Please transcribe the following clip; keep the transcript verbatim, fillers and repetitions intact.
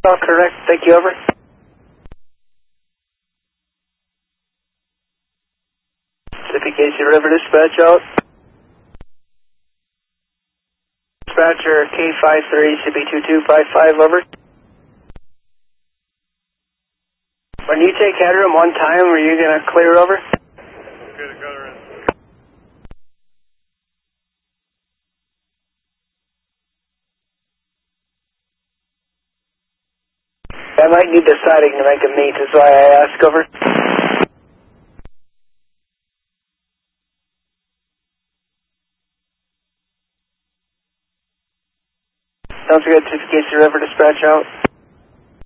All correct. Thank you, over. Pacific Casey River dispatch out. Dispatcher K five three, C B two two five five, over. When you take headroom one time, are you going to clear over? Okay, the cutter in. I might need deciding to make a meet, that's why I ask, over. Sounds good, Pacific Casey River dispatch out.